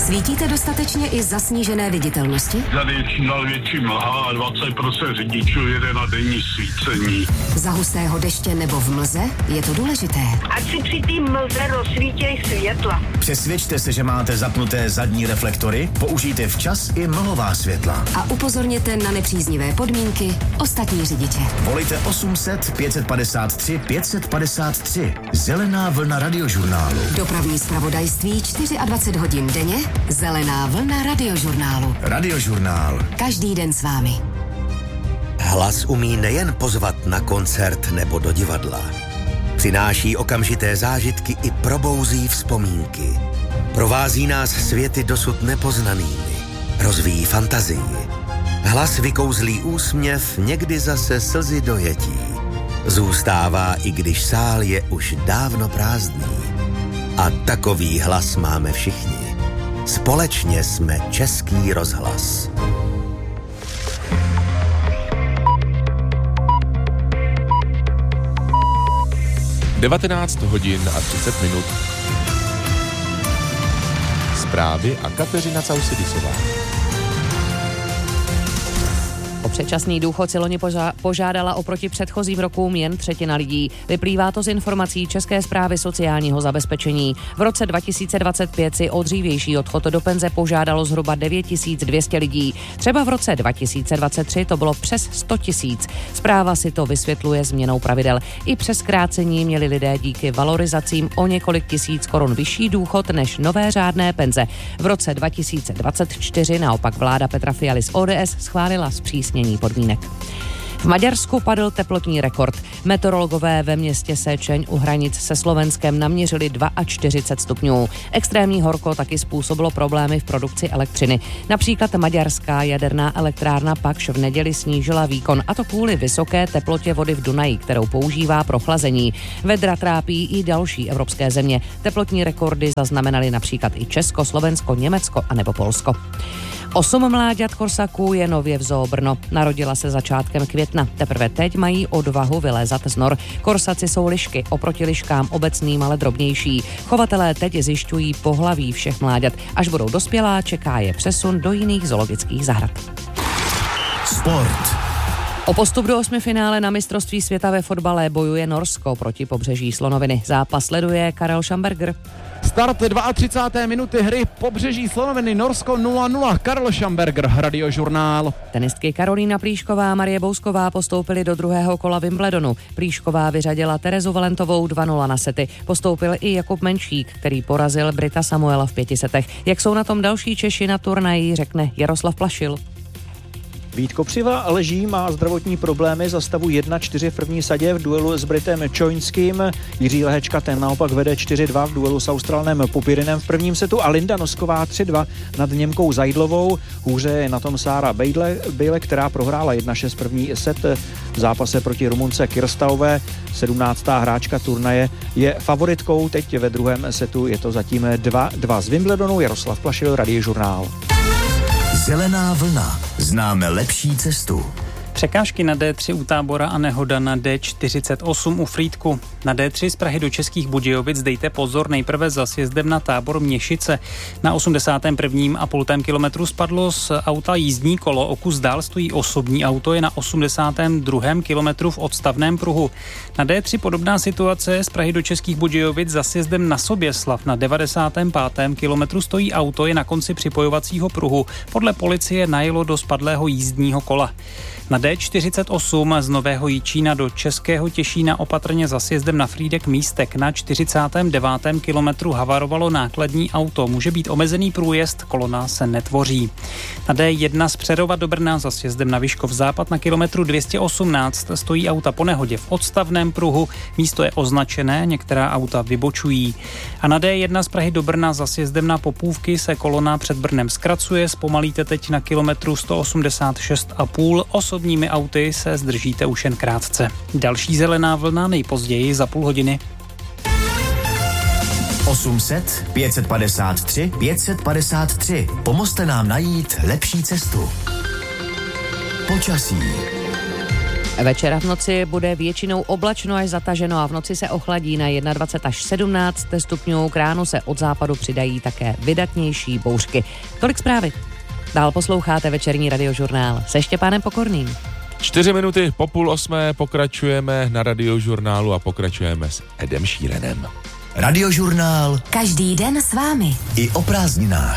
Svítíte dostatečně i za snížené viditelnosti? Tady je čím dál větší mlha a 20% řidičů jede na denní svícení. Za hustého deště nebo v mlze je to důležité. Ať si při té mlze rozsvítěj světla. Přesvědčte se, že máte zapnuté zadní reflektory, použijte včas i mlhová světla. A upozorněte na nepříznivé podmínky ostatní řidiče. Volejte 800 553 553. Zelená vlna Radiožurnálu. Dopravní zpravodajství 24 hodin denně. Zelená vlna Radiožurnálu. Radiožurnál. Každý den s vámi. Hlas umí nejen pozvat na koncert nebo do divadla. Přináší okamžité zážitky i probouzí vzpomínky. Provází nás světy dosud nepoznanými. Rozvíjí fantazii. Hlas vykouzlí úsměv, někdy zase slzy dojetí. Zůstává, i když sál je už dávno prázdný. A takový hlas máme všichni. Společně jsme Český rozhlas. Devatenáct hodin a 30 minut. Zprávy a Kateřina Causidisová. O předčasný důchod si loni požádala oproti předchozím rokům jen třetina lidí. Vyplývá to z informací České správy sociálního zabezpečení. V roce 2025 si o dřívější odchod do penze požádalo zhruba 9200 lidí. Třeba v roce 2023 to bylo přes 100 000. Zpráva si to vysvětluje změnou pravidel. I přes zkrácení měli lidé díky valorizacím o několik tisíc korun vyšší důchod než nové řádné penze. V roce 2024 naopak vláda Petra Fialy z ODS schválila zpřísnění podmínek. V Maďarsku padl teplotní rekord. Meteorologové ve městě Sečeň u hranic se Slovenskem naměřili 42 stupňů. Extrémní horko taky způsobilo problémy v produkci elektřiny. Například maďarská jaderná elektrárna Pakš v neděli snížila výkon, a to kvůli vysoké teplotě vody v Dunaji, kterou používá pro chlazení. Vedra trápí i další evropské země. Teplotní rekordy zaznamenali například i Česko, Slovensko, Německo a nebo Polsko. 8 mláďat korsaků je nově v Zoo Brno. Narodila se začátkem května. Teprve teď mají odvahu vylézat z nor. Korsaci jsou lišky, oproti liškám obecným, ale drobnější. Chovatelé teď zjišťují pohlaví všech mláďat. Až budou dospělá, čeká je přesun do jiných zoologických zahrad. Sport. O postup do 8. finále na mistrovství světa ve fotbale bojuje Norsko proti Pobřeží Slonoviny. Zápas sleduje Karel Schamberger. Start 32. minuty hry Pobřeží Slonoviny, Norsko 0-0, Karel Schamberger, Radiožurnál. Tenistky Karolína Plíšková a Marie Bousková postoupily do druhého kola Wimbledonu. Plíšková vyřadila Terezu Valentovou 2-0 na sety. Postoupil i Jakub Menšík, který porazil Brita Samuela v 5 setech. Jak jsou na tom další Češi na turnaji, řekne Jaroslav Plašil. Vít Kopřiva leží, má zdravotní problémy, za stavu 1-4 v první sadě v duelu s Britem Čoňským. Jiří Lehečka, ten naopak vede 4-2 v duelu s Australanem Popirinem v prvním setu a Linda Nosková 3-2 nad Němkou Zajdlovou. Hůře je na tom Sára Bejle, která prohrála 1-6 první set v zápase proti Rumunce Kirstaové. 17. hráčka turnaje je favoritkou, teď ve druhém setu je to zatím 2-2 z Wimbledonu. Jaroslav Plašil, Radiožurnál. Zelená vlna. Známe lepší cestu. Překážky na D3 u Tábora a nehoda na D48 u Frýdku. Na D3 z Prahy do Českých Budějovic dejte pozor nejprve za sjezdem na Tábor Měšice. Na 81,5 kilometru spadlo z auta jízdní kolo, o kus dál stojí osobní auto, je na 82. kilometru v odstavném pruhu. Na D3 podobná situace z Prahy do Českých Budějovic za sjezdem na Soběslav. Na 95. kilometru stojí auto, je na konci připojovacího pruhu. Podle policie najelo do spadlého jízdního kola. Na D48 z Nového Jičína do Českého Těšína opatrně za sjezdem na Frýdek Místek. Na 49. kilometru havarovalo nákladní auto. Může být omezený průjezd, kolona se netvoří. Na D1 z Přerova do Brna za sjezdem na Vyškov Západ na kilometru 218 stojí auta po nehodě v odstavném pruhu. Místo je označené, některá auta vybočují. A na D1 z Prahy do Brna za sjezdem na Popůvky se kolona před Brnem zkracuje. Zpomalíte teď na kilometru 186,5. Osobními auty se zdržíte už jen krátce. Další zelená vlna nejpozději za půl hodiny. 800 553 553. Pomozte nám najít lepší cestu. Počasí. Večer v noci bude většinou oblačno až zataženo a v noci se ochladí na 21 až 17 stupňů. K ránu se od západu přidají také vydatnější bouřky. Tolik zprávy. Dál posloucháte večerní radiožurnál se Štěpánem Pokorným. 4 minuty po 7:30 pokračujeme na radiožurnálu a pokračujeme s Edem Sheeranem. Radiožurnál Každý den s vámi. i o prázdninách.